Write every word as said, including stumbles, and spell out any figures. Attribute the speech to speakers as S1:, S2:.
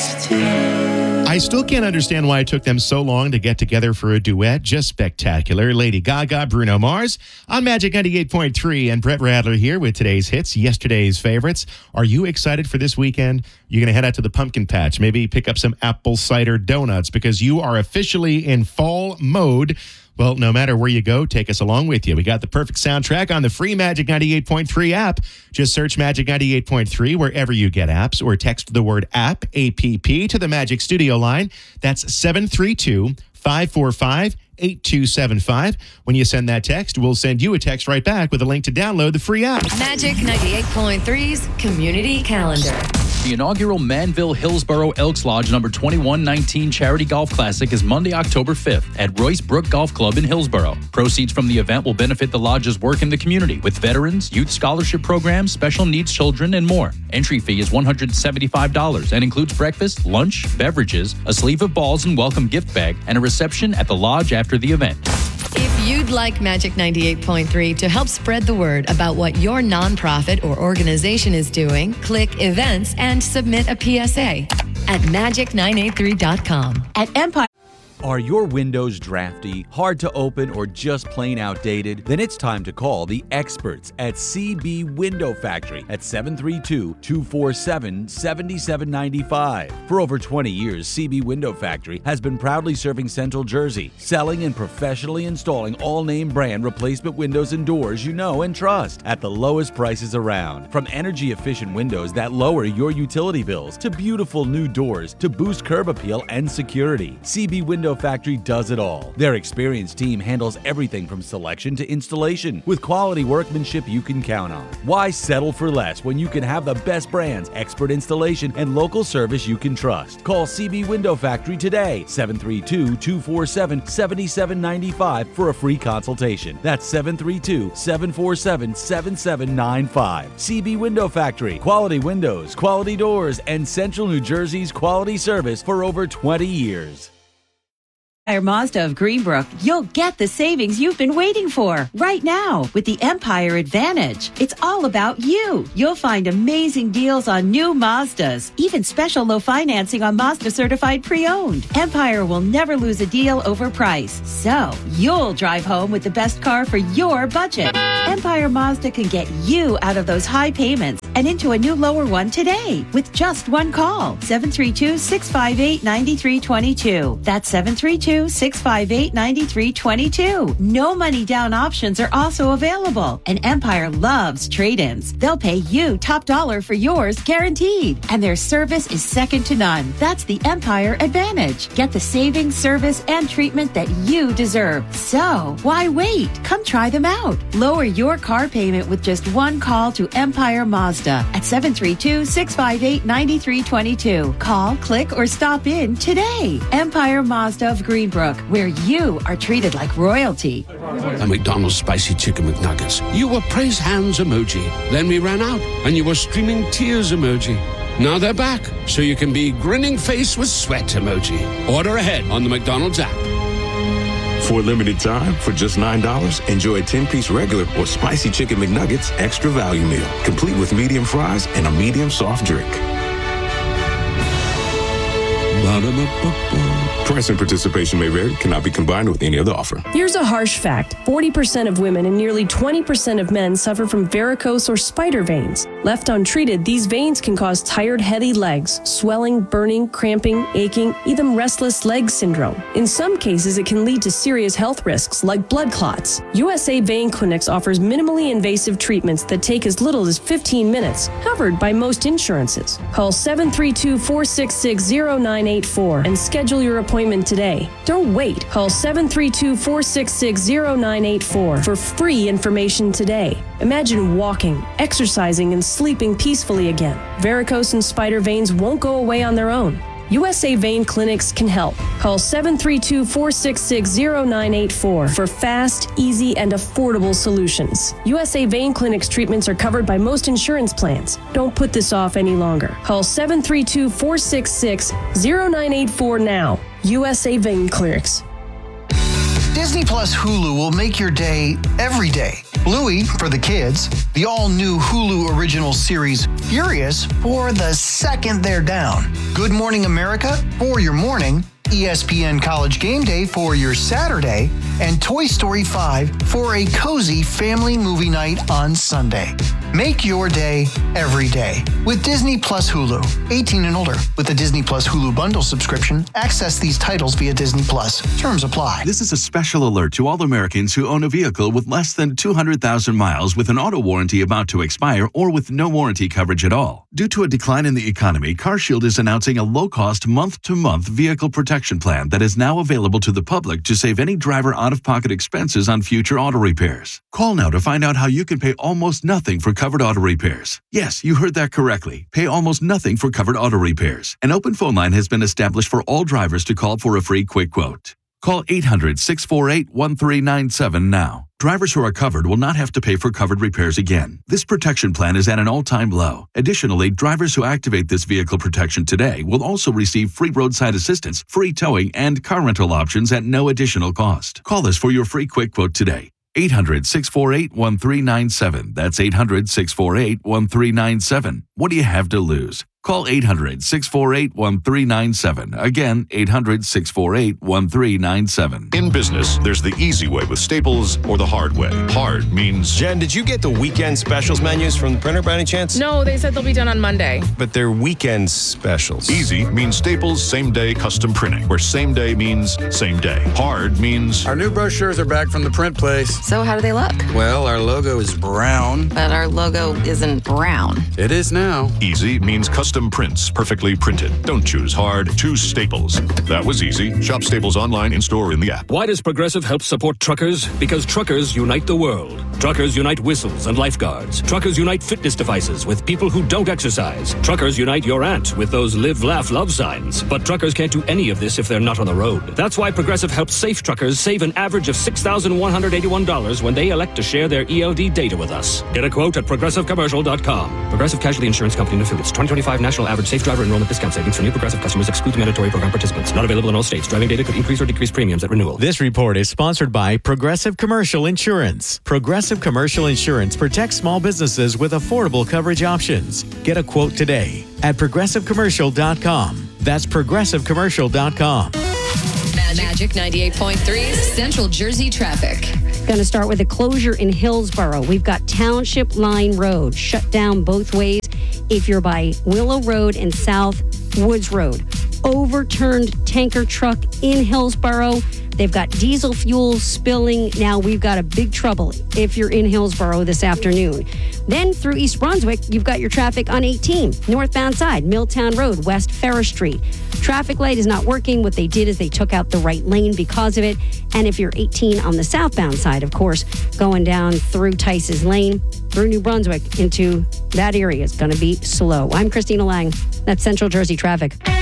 S1: I still can't understand why it took them so long to get together for a duet. Just spectacular. Lady Gaga, Bruno Mars on Magic ninety-eight point three, and Brett Radler here with today's hits, yesterday's favorites. Are you excited for this weekend? You're going to head out to the pumpkin patch, maybe pick up some apple cider donuts because you are officially in fall mode. Well, no matter where you go, take us along with you. We got the perfect soundtrack on the free Magic ninety-eight point three app. Just search Magic ninety-eight point three wherever you get apps or text the word app, A P P, to the Magic Studio line. That's seven three two, five four five, eight two seven five. When you send that text, we'll send you a text right back with a link to download the free app.
S2: Magic ninety-eight point three's Community Calendar.
S3: The inaugural Manville Hillsborough Elks Lodge number twenty-one nineteen Charity Golf Classic is Monday, October fifth at Royce Brook Golf Club in Hillsborough. Proceeds from the event will benefit the lodge's work in the community with veterans, youth scholarship programs, special needs children, and more. Entry fee is one hundred seventy-five dollars and includes breakfast, lunch, beverages, a sleeve of balls and welcome gift bag, and a reception at the lodge after the event.
S2: If you'd like Magic ninety-eight point three to help spread the word about what your nonprofit or organization is doing, click Events and submit a P S A at magic nine eight three dot com.
S4: At Empire.
S5: Are your windows drafty, hard to open, or just plain outdated? Then it's time to call the experts at C B Window Factory at seven three two, two four seven, seven seven nine five. For over twenty years, C B Window Factory has been proudly serving Central Jersey, selling and professionally installing all name brand replacement windows and doors you know and trust at the lowest prices around. From energy efficient windows that lower your utility bills to beautiful new doors to boost curb appeal and security, C B Window Factory does it all. Their experienced team handles everything from selection to installation with quality workmanship you can count on. Why settle for less when you can have the best brands, expert installation, and local service you can trust? Call C B Window Factory today, seven three two, two four seven, seven seven nine five for a free consultation. That's seven three two, seven four seven, seven seven nine five. C B Window Factory, quality windows, quality doors, and Central New Jersey's quality service for over twenty years.
S4: Empire Mazda of Greenbrook, you'll get the savings you've been waiting for right now with the Empire Advantage. It's all about you. You'll find amazing deals on new Mazdas, even special low financing on Mazda certified pre-owned. Empire will never lose a deal over price, so you'll drive home with the best car for your budget. Empire Mazda can get you out of those high payments and into a new lower one today with just one call. seven three two, six five eight, nine three two two. That's seven three two, six five eight, nine three two two. No money down options are also available. And Empire loves trade-ins. They'll pay you top dollar for yours guaranteed. And their service is second to none. That's the Empire Advantage. Get the savings, service, and treatment that you deserve. So why wait? Come try them out. Lower your car payment with just one call to Empire Mazda at seven three two, six five eight, nine three two two. Call, click, or stop in today. Empire Mazda of Greenbrook, where you are treated like royalty.
S6: The McDonald's Spicy Chicken McNuggets. You were praise hands emoji. Then we ran out and you were streaming tears emoji. Now they're back, so you can be grinning face with sweat emoji. Order ahead on the McDonald's app.
S7: For a limited time, for just nine dollars, enjoy a ten-piece regular or Spicy Chicken McNuggets extra value meal, complete with medium fries and a medium soft drink. Ba-da-ba-ba-ba. Price and participation may vary, cannot be combined with any other offer.
S8: Here's a harsh fact. forty percent of women and nearly twenty percent of men suffer from varicose or spider veins. Left untreated, these veins can cause tired, heady legs, swelling, burning, cramping, aching, even restless leg syndrome. In some cases, it can lead to serious health risks like blood clots. U S A Vein Clinics offers minimally invasive treatments that take as little as fifteen minutes, covered by most insurances. Call seven three two, four six six, zero nine eight four and schedule your appointment today. Don't wait. Call seven three two, four six six, zero nine eight four for free information today. Imagine walking, exercising, and sleeping peacefully again. Varicose and spider veins won't go away on their own. U S A Vein Clinics can help. Call seven three two, four six six, zero nine eight four for fast, easy, and affordable solutions. U S A Vein Clinics treatments are covered by most insurance plans. Don't put this off any longer. Call seven three two, four six six, zero nine eight four now. U S A Vein Clinics.
S9: Disney Plus Hulu will make your day every day Bluey for the kids, the all-new Hulu original series Furious for the second they're down, Good Morning America for your morning, E S P N College Game Day for your Saturday, and Toy Story five for a cozy family movie night on Sunday. Make your day every day with Disney Plus Hulu. eighteen and older with a Disney Plus Hulu bundle subscription. Access these titles via Disney Plus. Terms apply.
S10: This is a special alert to all Americans who own a vehicle with less than two hundred thousand miles with an auto warranty about to expire or with no warranty coverage at all. Due to a decline in the economy, CarShield is announcing a low-cost month-to-month vehicle protection plan that is now available to the public to save any driver out-of-pocket expenses on future auto repairs. Call now to find out how you can pay almost nothing for covered auto repairs. Yes, you heard that correctly. Pay almost nothing for covered auto repairs. An open phone line has been established for all drivers to call for a free quick quote. Call eight hundred, six four eight, one three nine seven now. Drivers who are covered will not have to pay for covered repairs again. This protection plan is at an all-time low. Additionally, drivers who activate this vehicle protection today will also receive free roadside assistance, free towing, and car rental options at no additional cost. Call us for your free quick quote today. eight hundred, six four eight, one three nine seven. That's eight hundred, six four eight, one three nine seven. What do you have to lose? Call eight hundred, six four eight, one three nine seven. Again, eight hundred, six four eight, one three nine seven.
S11: In business, there's the easy way with Staples or the hard way. Hard means...
S12: Jen, did you get the weekend specials menus from the printer by any chance?
S13: No, they said they'll be done on Monday.
S12: But they're weekend specials.
S11: Easy means Staples same-day custom printing, where same day means same day. Hard means...
S14: Our new brochures are back from the print place.
S15: So how do they look?
S14: Well, our logo is brown.
S15: But our logo isn't brown.
S14: It is now.
S11: Easy means custom prints, perfectly printed. Don't choose hard, choose Staples. That was easy. Shop Staples online, in-store, in the app.
S16: Why does Progressive help support truckers? Because truckers unite the world. Truckers unite whistles and lifeguards. Truckers unite fitness devices with people who don't exercise. Truckers unite your aunt with those live, laugh, love signs. But truckers can't do any of this if they're not on the road. That's why Progressive helps safe truckers save an average of six thousand one hundred eighty-one dollars when they elect to share their E L D data with us. Get a quote at progressive commercial dot com. Progressive Casualty Insurance Company and Affiliates. twenty twenty-five National Average Safe Driver Enrollment Discount Savings for new Progressive customers excludes mandatory program participants. Not available in all states. Driving data could increase or decrease premiums at renewal.
S17: This report is sponsored by Progressive Commercial Insurance. Progressive Commercial Insurance protects small businesses with affordable coverage options. Get a quote today at progressive commercial dot com. That's progressive commercial dot com.
S2: Magic ninety-eight point three's Central Jersey traffic.
S18: Going to start with a closure in Hillsborough. We've got Township Line Road shut down both ways if you're by Willow Road and South Woods Road. Overturned tanker truck in Hillsborough. They've got diesel fuel spilling. Now we've got a big trouble if you're in Hillsborough this afternoon. Then through East Brunswick, you've got your traffic on eighteen, northbound side, Milltown Road, West Ferris Street. Traffic light is not working. What they did is they took out the right lane because of it. And if you're eighteen on the southbound side, of course, going down through Tice's Lane, through New Brunswick into that area is going to be slow. I'm Christina Lang. That's Central Jersey traffic.